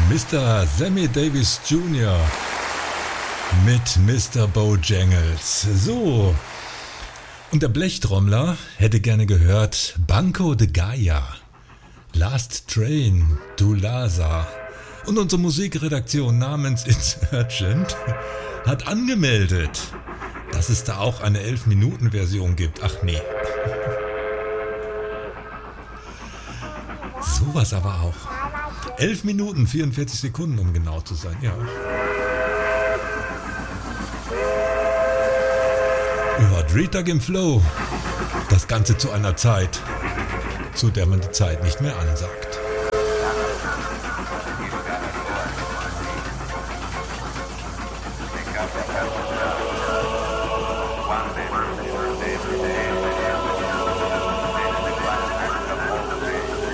Mr. Sammy Davis Jr. mit Mr. Bojangles. So, und der Blechtrommler hätte gerne gehört Banco de Gaia, Last Train to Lhasa. Und unsere Musikredaktion namens Insurgent hat angemeldet, dass es da auch eine 11-Minuten-Version gibt. Ach nee. Sowas aber auch. 11 Minuten, 44 Sekunden, um genau zu sein, ja. Ja, Drehtag im Flow. Das Ganze zu einer Zeit, zu der man die Zeit nicht mehr ansagt.